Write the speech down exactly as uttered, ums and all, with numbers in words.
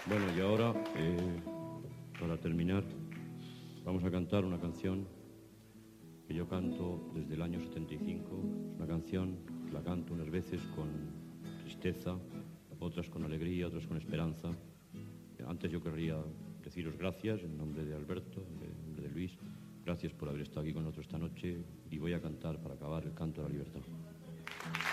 Bueno, y ahora, eh, para terminar, vamos a cantar una canción que yo canto desde el año setenta y cinco. Es una canción que la canto unas veces con tristeza, otras con alegría, otras con esperanza. Antes yo querría deciros gracias en nombre de Alberto, en nombre de Luis. Gracias por haber estado aquí con nosotros esta noche y voy a cantar para acabar el canto a la libertad.